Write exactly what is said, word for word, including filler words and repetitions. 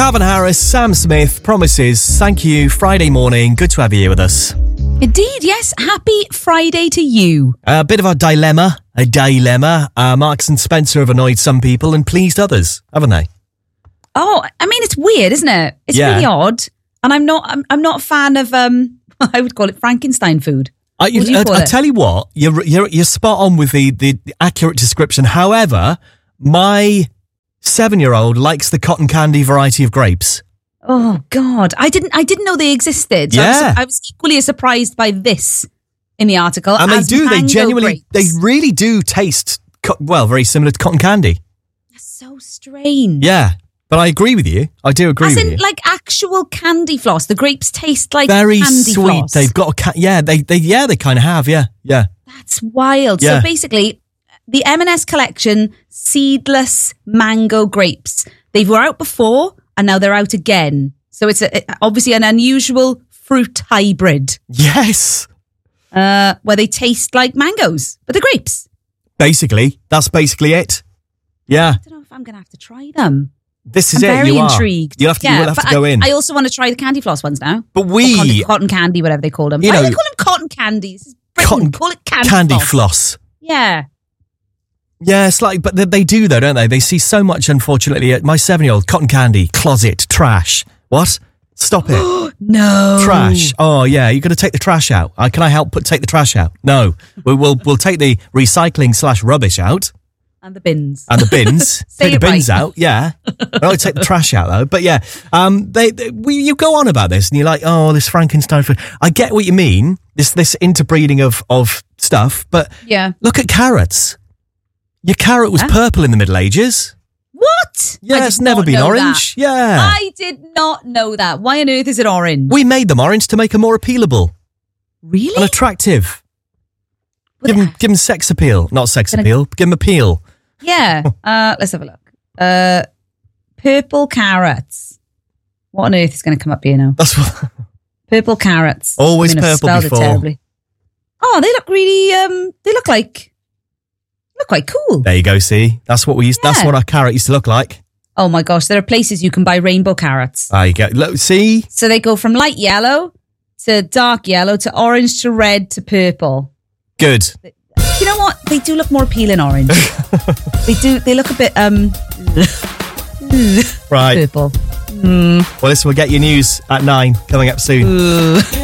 Calvin Harris, Sam Smith, Promises. Thank you. Friday morning. Good to have you here with us. Indeed, yes. Happy Friday to you. A bit of a dilemma. A dilemma. Uh, Marks and Spencer have annoyed some people and pleased others, haven't they? Oh, I mean, it's weird, isn't it? It's Yeah. really odd. And I'm not I'm, I'm not a fan of, um, I would call it Frankenstein food. I, What do you I, call I it? tell you what, you're, you're, you're spot on with the, the, the accurate description. However, my seven-year-old likes the cotton candy variety of grapes. Oh, God. I didn't I didn't know they existed. So I, Yeah. was, I was equally as surprised by this in the article. And they as do, they mango genuinely, grapes. they really do taste, co- well, very similar to cotton candy. That's so strange. Yeah, but I agree with you. I do agree As with in, you. like, actual candy floss. The grapes taste like Very candy sweet. floss. They've got a ca- yeah, they, they, yeah, they kind of have. Yeah, yeah. That's wild. Yeah. So basically, the M and S collection, seedless mango grapes. They were out before and now they're out again. So it's a, obviously an unusual fruit hybrid Yes. uh, where they taste like mangoes, but they're grapes. Basically, that's basically it. Yeah. I don't know if I'm going to have to try them. This is I'm it. very you are. intrigued. You'll have to, you will have but to go I, in. I also want to try the candy floss ones now. but Or we, cotton, cotton candy, whatever they call them. You Why do know, they call them cotton candy? This is Britain. cotton- Call it candy, candy floss. floss. Yeah. Yeah, it's like, but they, they do though, don't they? They see so much, unfortunately. Uh, My seven-year-old, cotton candy, closet, trash. What? Stop it. No. Trash. Oh, yeah, you've got to take the trash out. Uh, can I help put take the trash out? No. We, we'll we'll take the recycling slash rubbish out And the bins. and the bins. Say take the it bins right. out, yeah. I don't take the trash out, though. But yeah, um, they, they we, you go on about this and you're like, oh, this Frankenstein food. I get what you mean, this this interbreeding of, of stuff, but Yeah. look at carrots. Your carrot was Huh? purple in the Middle Ages. What? Yeah, I did it's never not been know orange. that. Yeah. I did not know that. Why on earth is it orange? We made them orange to make them more appealable really? and attractive. Would Give it- them, give them sex appeal. Not sex Gonna- appeal. Give them appeal. Yeah. Uh, let's have a look. Uh, purple carrots. What on earth is going to come up here now? That's what. Purple carrots. Always I mean, I've purple spelled before. It terribly. Oh, they look really. Um, they look like. Look quite cool. There you go. See, that's what we used. That's Yeah. what our carrot used to look like. Oh my gosh, there are places you can buy rainbow carrots. There you go. Look, see, So they go from light yellow to dark yellow to orange to red to purple. good. You know what? They do look more appealing orange. They do. They look a bit um Right. purple. Well, listen, we'll get your news at nine coming up soon.